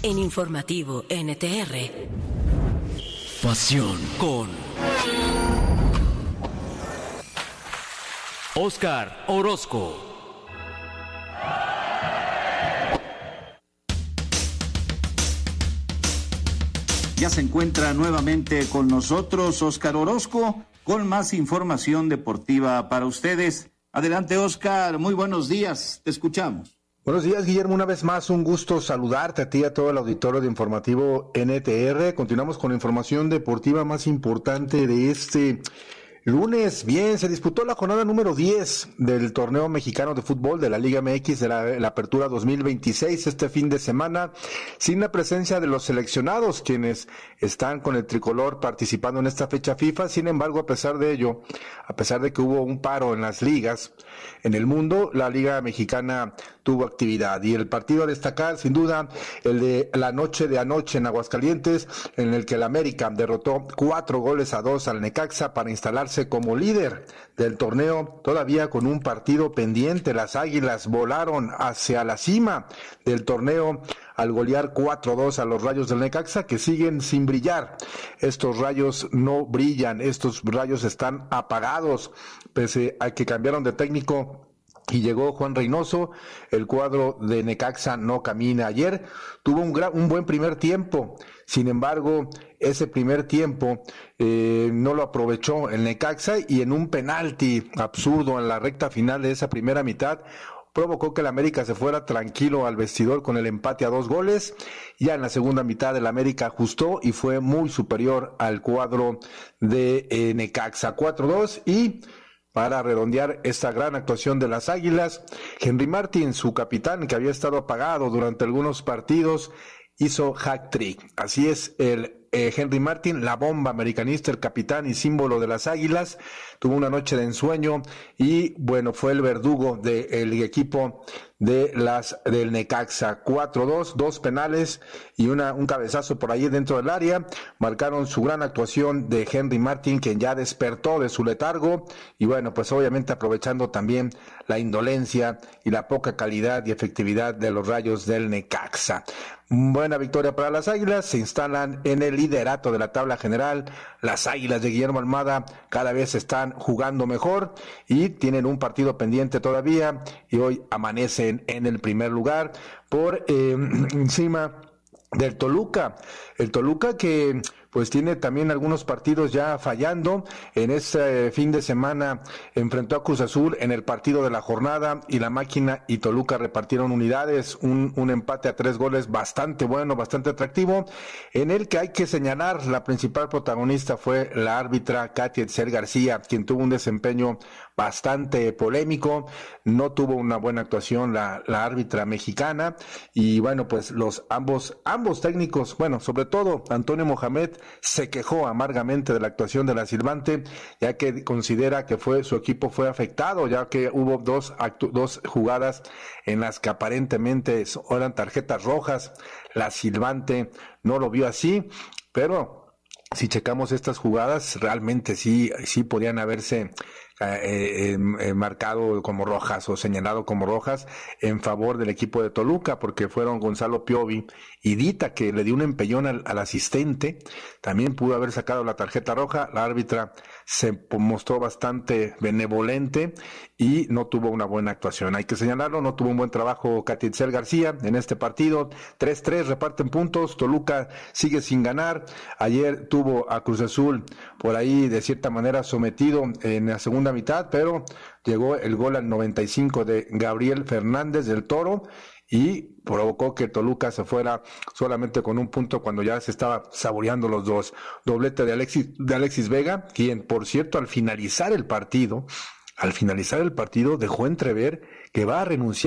en Informativo NTR. Pasión con Óscar Orozco. Ya se encuentra nuevamente con nosotros Óscar Orozco con más información deportiva para ustedes. Adelante, Óscar, muy buenos días, te escuchamos. Buenos días, Guillermo, una vez más un gusto saludarte a ti y a todo el auditorio de Informativo NTR. Continuamos con la información deportiva más importante de este lunes. Bien, se disputó la jornada número 10 del torneo mexicano de fútbol de la Liga MX de la Apertura 2026 este fin de semana, sin la presencia de los seleccionados, quienes están con el tricolor participando en esta fecha FIFA. Sin embargo, a pesar de ello, a pesar de que hubo un paro en las ligas en el mundo, la Liga Mexicana tuvo actividad, y el partido a destacar, sin duda, el de la noche de anoche en Aguascalientes, en el que el América derrotó 4-2 al Necaxa para instalarse como líder del torneo, todavía con un partido pendiente. Las Águilas volaron hacia la cima del torneo al golear 4-2 a los Rayos del Necaxa, que siguen sin brillar. Estos Rayos no brillan, estos Rayos están apagados, pese a que cambiaron de técnico y llegó Juan Reynoso. El cuadro de Necaxa no camina. Ayer tuvo un buen primer tiempo, sin embargo, ese primer tiempo no lo aprovechó el Necaxa, y en un penalti absurdo en la recta final de esa primera mitad provocó que el América se fuera tranquilo al vestidor con el empate a 2 goles. Ya en la segunda mitad el América ajustó y fue muy superior al cuadro de Necaxa, 4-2, y para redondear esta gran actuación de las Águilas, Henry Martin, su capitán, que había estado apagado durante algunos partidos, hizo hat-trick. Así es, Henry Martin, la bomba americanista, el capitán y símbolo de las Águilas, tuvo una noche de ensueño y, bueno, fue el verdugo del equipo del Necaxa. 4-2, 2 penales y un cabezazo por ahí dentro del área marcaron su gran actuación de Henry Martin, quien ya despertó de su letargo, y bueno, pues obviamente aprovechando también la indolencia y la poca calidad y efectividad de los Rayos del Necaxa. Buena victoria para las Águilas, se instalan en el liderato de la tabla general. Las Águilas de Guillermo Almada cada vez están jugando mejor y tienen un partido pendiente todavía, y hoy amanecen en el primer lugar por encima del Toluca. El Toluca que pues tiene también algunos partidos ya fallando. En este fin de semana enfrentó a Cruz Azul en el partido de la jornada, y la Máquina y Toluca repartieron unidades, un empate a 3 goles bastante bueno, bastante atractivo, en el que hay que señalar la principal protagonista fue la árbitra Katia Etzel García, quien tuvo un desempeño bastante polémico. No tuvo una buena actuación la árbitra mexicana, y bueno, pues ambos técnicos, bueno, sobre todo Antonio Mohamed, se quejó amargamente de la actuación de la silbante, ya que considera que su equipo fue afectado, ya que hubo dos jugadas en las que aparentemente eran tarjetas rojas. La silbante no lo vio así, pero si checamos estas jugadas, realmente sí podían haberse marcado como rojas o señalado como rojas en favor del equipo de Toluca, porque fueron Gonzalo Piovi y Dita, que le dio un empellón al asistente. También pudo haber sacado la tarjeta roja. La árbitra se mostró bastante benevolente y no tuvo una buena actuación, hay que señalarlo. No tuvo un buen trabajo Katia Etzel García en este partido. 3-3, reparten puntos. Toluca sigue sin ganar. Ayer tuvo a Cruz Azul por ahí de cierta manera sometido en la segunda mitad, pero llegó el gol al 95 de Gabriel Fernández del Toro y provocó que Toluca se fuera solamente con un punto cuando ya se estaba saboreando los dos. Doblete de Alexis Vega, quien, por cierto, al finalizar el partido dejó entrever que va a renunciar